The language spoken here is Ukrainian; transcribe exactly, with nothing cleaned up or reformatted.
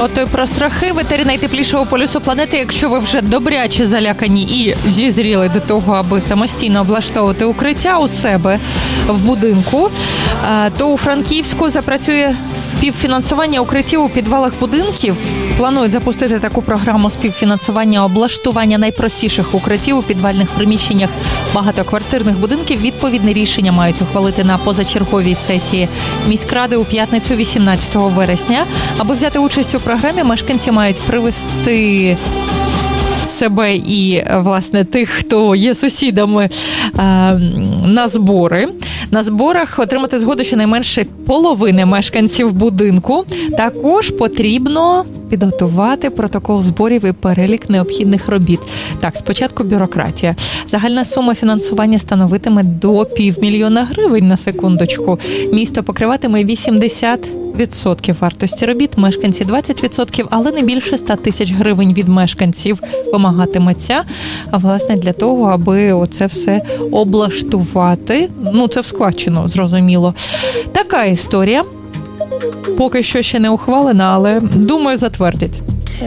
Ото й про страхи ветері найтеплішого полюсу планети. Якщо ви вже добряче залякані і зізріли до того, аби самостійно облаштовувати укриття у себе в будинку, то у Франківську запрацює співфінансування укриттів у підвалах будинків. Планують запустити таку програму співфінансування облаштування найпростіших укриттів у підвальних приміщеннях багатоквартирних будинків. Відповідне рішення мають ухвалити на позачерговій сесії міськради у п'ятницю вісімнадцятого вересня. Аби взяти участь у програмі, мешканці мають привести себе і, власне, тих, хто є сусідами, на збори. На зборах отримати згоду щонайменше половини мешканців будинку. Також потрібно підготувати протокол зборів і перелік необхідних робіт. Так, спочатку бюрократія. Загальна сума фінансування становитиме до півмільйона гривень на секундочку. Місто покриватиме вісімдесят відсотків вартості робіт, мешканці двадцять відсотків, але не більше ста тисяч гривень від мешканців вимагатиметься. А, власне, для того, аби оце все облаштувати. Ну, це в складчину, зрозуміло. Така історія. Поки що ще не ухвалена, але, думаю, затвердять.